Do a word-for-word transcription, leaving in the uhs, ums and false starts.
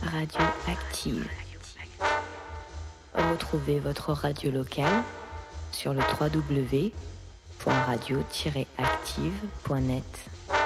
Radio Active. Retrouvez votre radio locale sur le w w w point radio tiret active point net.